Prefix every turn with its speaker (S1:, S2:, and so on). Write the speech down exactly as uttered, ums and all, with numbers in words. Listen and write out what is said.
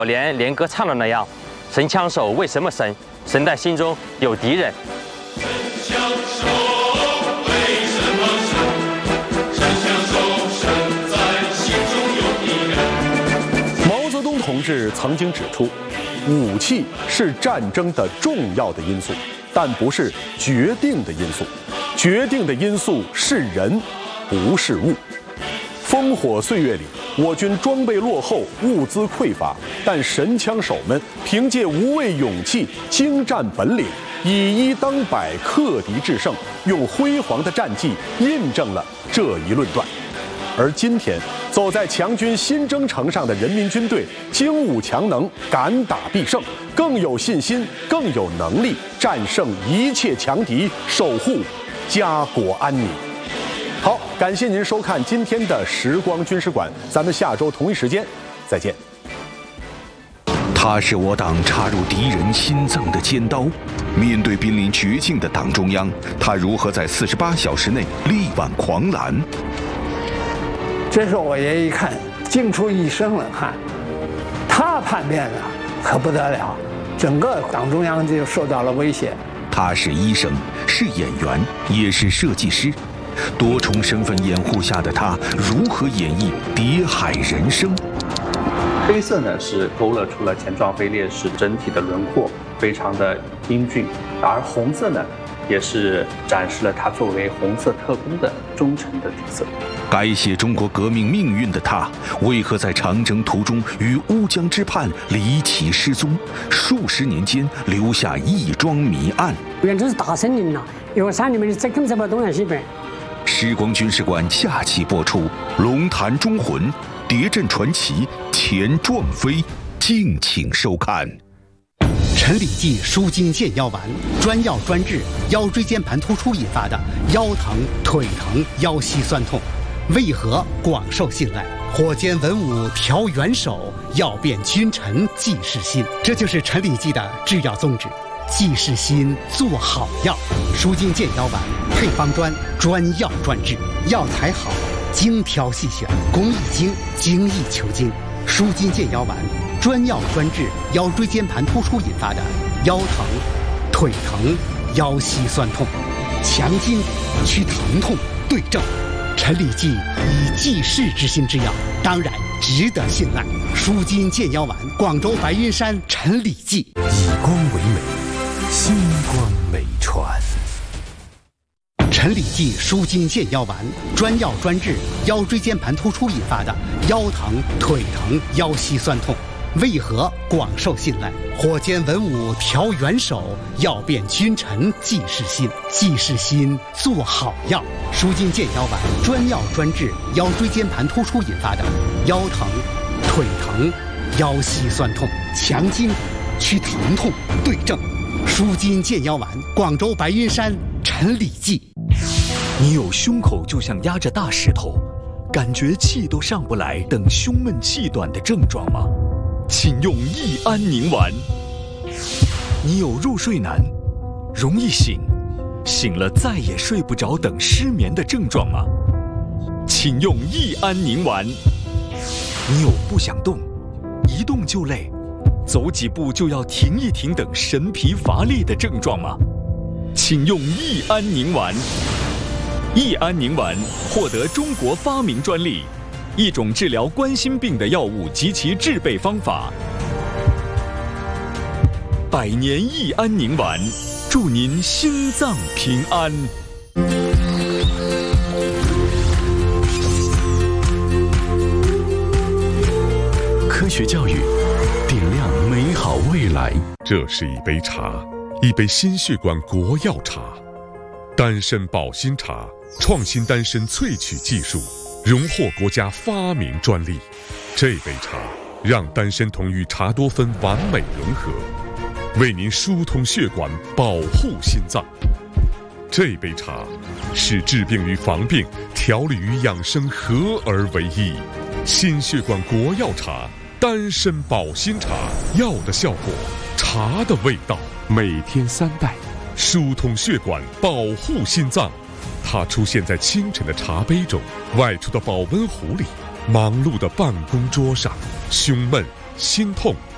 S1: 连连歌唱的那样，神枪手为什么神？神在心中有敌人。
S2: 神枪手为什么神？神枪手神在心中有敌人。
S3: 毛泽东同志曾经指出，武器是战争的重要的因素，但不是决定的因素。决定的因素是人，不是物。烽火岁月里，我军装备落后，物资匮乏，但神枪手们凭借无畏勇气、精湛本领，以一当百，克敌制胜，用辉煌的战绩印证了这一论断。而今天，走在强军新征程上的人民军队，精武强能，敢打必胜，更有信心，更有能力战胜一切强敌，守护家国安宁。好，感谢您收看今天的时光军事馆，咱们下周同一时间再见。
S4: 他是我党插入敌人心脏的尖刀，面对濒临绝境的党中央，他如何在四十八小时内力挽狂澜？
S5: 这时候我爷一看，惊出一身冷汗。他叛变了，可不得了，整个党中央就受到了威胁。
S4: 他是医生，是演员，也是设计师。多重身份掩护下的他，如何演绎谍海人生？
S6: 黑色呢是勾勒出了前状飞烈士整体的轮廓，非常的英俊；而红色呢，也是展示了他作为红色特工的忠诚的底色。
S4: 改写中国革命命运的他，为何在长征途中与乌江之畔离奇失踪？数十年间留下一桩谜案。
S7: 原来是大森林呐，因为山里面这根本不东南西北。
S4: 时光军事馆下期播出《龙潭忠魂》谍阵传奇前壮飞，敬请收看。
S8: 陈李济舒筋健腰丸，专药专治腰椎间盘突出引发的腰疼、腿疼、腰膝酸痛，为何广受信赖？火箭文武调元首，要变君臣济世心。这就是陈李济的制药宗旨。济世心，做好药。舒筋健腰丸配方专，专药专治，药材好，精挑细选，工艺精，精益求精。舒筋健腰丸专药专治腰椎间盘突出引发的腰疼、腿疼、腰膝酸痛，强筋祛疼痛，对症。陈李济以济世之心之药，当然值得信赖。舒筋健腰丸，广州白云山陈李济。
S9: 以光为美，星光美传。
S8: 陈李济舒筋健腰丸，专药专治腰椎间盘突出引发的腰疼、腿疼、腰膝酸痛，为何广受信赖？火箭文武调元首，要变君臣济世心。济世心，做好药。舒筋健腰丸专药专治腰椎间盘突出引发的腰疼、腿疼、腰膝酸痛，强筋祛疼痛，对症。舒筋健腰丸，广州白云山陈李济。
S9: 你有胸口就像压着大石头，感觉气都上不来等胸闷气短的症状吗？请用益安宁丸。你有入睡难、容易醒、醒了再也睡不着等失眠的症状吗？请用益安宁丸。你有不想动、一动就累、走几步就要停一停等神疲乏力的症状吗？请用益安宁丸。益安宁丸获得中国发明专利，一种治疗冠心病的药物及其制备方法。百年益安宁丸，祝您心脏平安。
S10: 科学教育，点亮美好未来。
S11: 这是一杯茶，一杯心血管国药茶，丹参保心茶，创新丹参萃取技术，荣获国家发明专利。这杯茶让丹参酮与茶多酚完美融合，为您疏通血管，保护心脏。这杯茶使治病与防病、调理与养生合而为一。心血管国药茶，丹参保心茶，药的效果，茶的味道。每天三袋，疏通血管，保护心脏。它出现在清晨的茶杯中，外出的保温壶里，忙碌的办公桌上，胸闷、心痛、